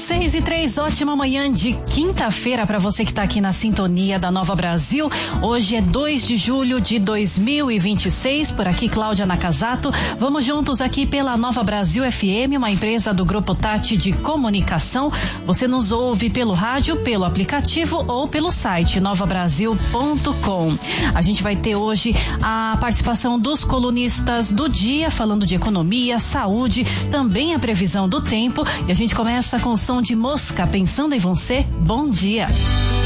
6:03, ótima manhã de quinta-feira para você que está aqui na sintonia da Nova Brasil. Hoje é 2 de julho de 2026, por aqui Cláudia Nakazato. Vamos juntos aqui pela Nova Brasil FM, uma empresa do Grupo Tati de Comunicação. Você nos ouve pelo rádio, pelo aplicativo ou pelo site novabrasil.com. A gente vai ter hoje a participação dos colunistas do dia, falando de economia, saúde, também a previsão do tempo. E a gente começa com o som de Mosca, Pensando em Você. Bom dia.